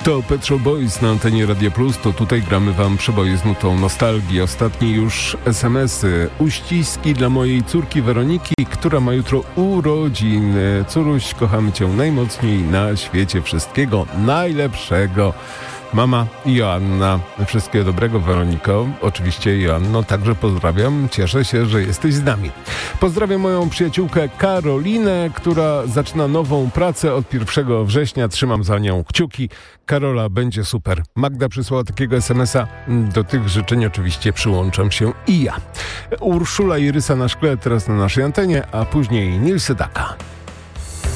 To Pet Shop Boys na antenie Radia Plus, to tutaj gramy wam przeboje z nutą nostalgii. Ostatnie już SMS-y. Uściski dla mojej córki Weroniki, która ma jutro urodziny. Córuś, kochamy cię najmocniej na świecie. Wszystkiego najlepszego. Mama Joanna. Wszystkiego dobrego, Weroniko. Oczywiście, Joanno, także pozdrawiam. Cieszę się, że jesteś z nami. Pozdrawiam moją przyjaciółkę Karolinę, która zaczyna nową pracę od 1 września. Trzymam za nią kciuki. Karola, będzie super. Magda przysłała takiego SMS-a. Do tych życzeń oczywiście przyłączam się i ja. Urszula i Rysa na szkle teraz na naszej antenie, a później Nils Sedaka.